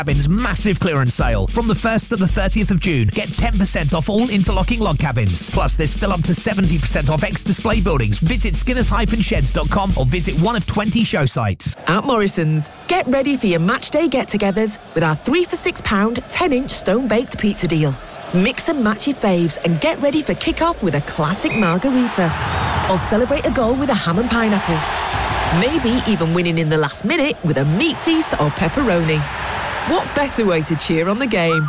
Cabins massive clearance sale from the 1st to the 30th of June. Get 10% off all interlocking log cabins. Plus, there's still up to 70% off ex-display buildings. Visit skinners-sheds.com or visit one of 20 show sites. At Morrison's, get ready for your matchday get-togethers with our 3 for £6 10-inch stone-baked pizza deal. Mix and match your faves and get ready for kick-off with a classic margarita. Or celebrate a goal with a ham and pineapple. Maybe even winning in the last minute with a meat feast or pepperoni. What better way to cheer on the game?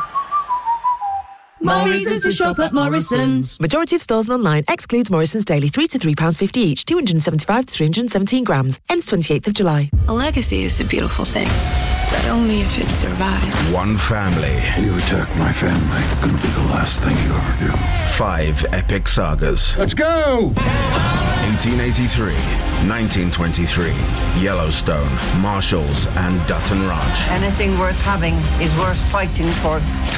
Morrison's to shop at Morrison's. Majority of stores and online excludes Morrison's daily £3 to £3.50 each, 275 to 317 grams. Ends 28th of July. A legacy is a beautiful thing, but only if it survives. One family. You attack my family, it'll be the last thing you ever do. 5 epic sagas. Let's go! 1883, 1923, Yellowstone, Marshalls, and Dutton Ranch. Anything worth having is worth fighting for.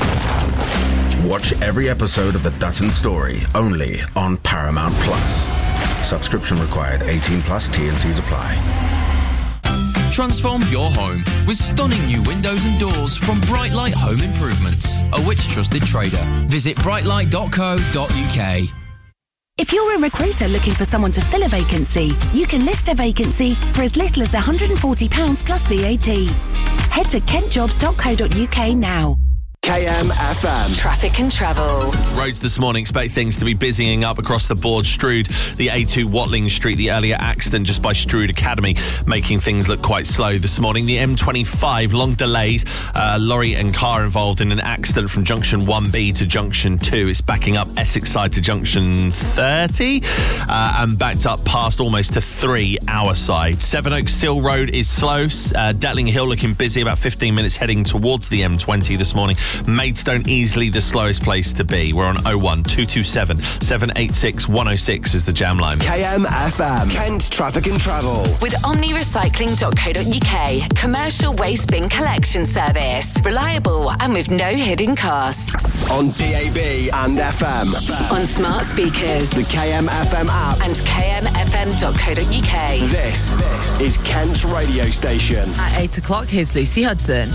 Watch every episode of The Dutton Story, only on Paramount Plus. Subscription required, 18 plus, T&Cs apply. Transform your home with stunning new windows and doors from Brightlight Home Improvements, a Which Trusted trader. Visit brightlight.co.uk. If you're a recruiter looking for someone to fill a vacancy, you can list a vacancy for as little as £140 plus VAT. Head to kentjobs.co.uk now. KMFM. Traffic and travel. Roads this morning, expect things to be busying up across the board. Strood, the A2 Watling Street, the earlier accident just by Strood Academy, making things look quite slow this morning. The M25, long delays. Lorry and car involved in an accident from junction 1B to junction 2. It's backing up Essex side to junction 30 and backed up past almost to 3 our side. Sevenoaks Sill Road is slow. Detling Hill looking busy, about 15 minutes heading towards the M20 this morning. Maidstone easily the slowest place to be. We're on 01227 786 106 is the jam line. KMFM. Kent Traffic and Travel. With omnirecycling.co.uk. Commercial waste bin collection service. Reliable and with no hidden costs. On DAB and FM. On smart speakers. The KMFM app. And kmfm.co.uk. This is Kent's radio station. At 8 o'clock, here's Lucy Hudson.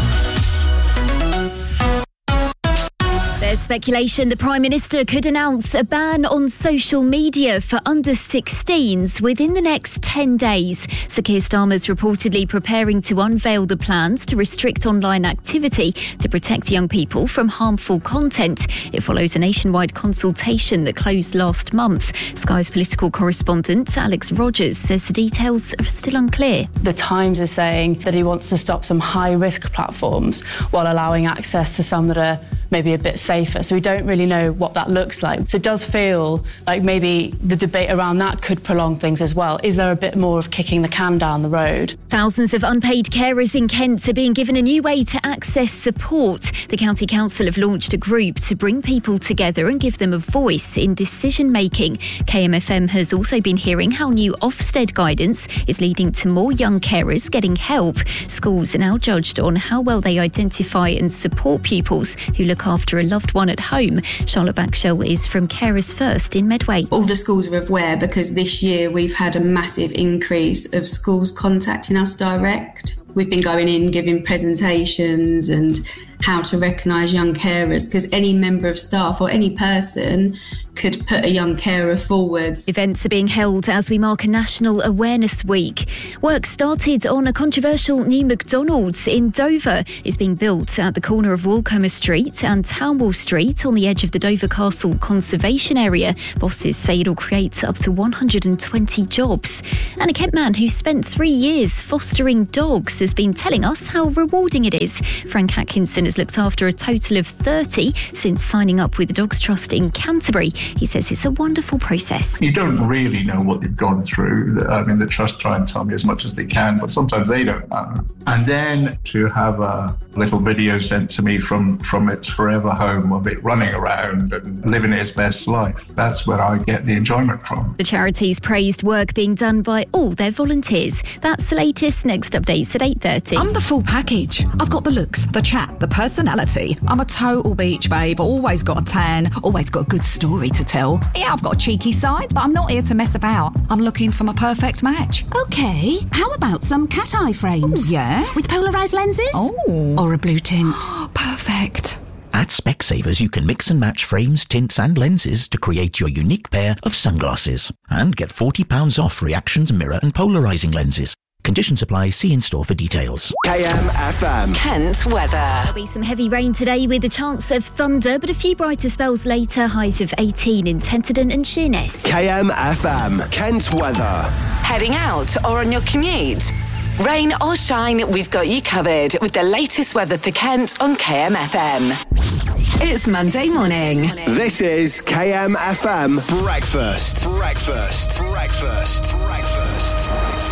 There's speculation the Prime Minister could announce a ban on social media for under-16s within the next 10 days. Sir Keir Starmer's reportedly preparing to unveil the plans to restrict online activity to protect young people from harmful content. It follows a nationwide consultation that closed last month. Sky's political correspondent Alex Rogers says the details are still unclear. The Times is saying that he wants to stop some high-risk platforms while allowing access to some that are maybe a bit safer. So we don't really know what that looks like. So it does feel like maybe the debate around that could prolong things as well. Is there a bit more of kicking the can down the road? Thousands of unpaid carers in Kent are being given a new way to access support. The County Council have launched a group to bring people together and give them a voice in decision-making. KMFM has also been hearing how new Ofsted guidance is leading to more young carers getting help. Schools are now judged on how well they identify and support pupils who look after a loved one at home. Charlotte Backshell is from Carers First in Medway. All the schools are aware because this year we've had a massive increase of schools contacting us direct. We've been going in, giving presentations and how to recognise young carers, because any member of staff or any person could put a young carer forwards. Events are being held as we mark a National Awareness Week. Work started on a controversial new McDonald's in Dover. It's being built at the corner of Walcomer Street and Townwall Street on the edge of the Dover Castle Conservation Area. Bosses say it'll create up to 120 jobs. And a Kent man who spent 3 years fostering dogs has been telling us how rewarding it is. Frank Atkinson has looked after a total of 30 since signing up with the Dogs Trust in Canterbury. He says it's a wonderful process. You don't really know what you've gone through. I mean, the Trust try and tell me as much as they can, but sometimes they don't know. And then to have a little video sent to me from its forever home of it running around and living its best life, that's where I get the enjoyment from. The charities praised work being done by all their volunteers. That's the latest. Next updates at 8. 8:30. I'm the full package. I've got the looks, the chat, the personality. I'm a total beach babe, always got a tan, always got a good story to tell. Yeah, I've got a cheeky side, but I'm not here to mess about. I'm looking for my perfect match. Okay, how about some cat eye frames? Ooh, yeah? With polarised lenses? Oh. Or a blue tint? Perfect. At Specsavers, you can mix and match frames, tints and lenses to create your unique pair of sunglasses. And get £40 off reactions, mirror and polarising lenses. Conditions apply. See in-store for details. KMFM. Kent weather. There'll be some heavy rain today with a chance of thunder, but a few brighter spells later. Highs of 18 in Tenterden and Sheerness. KMFM. Kent weather. Heading out or on your commute? Rain or shine, we've got you covered with the latest weather for Kent on KMFM. It's Monday morning. This is KMFM Breakfast. Breakfast. Breakfast. Breakfast.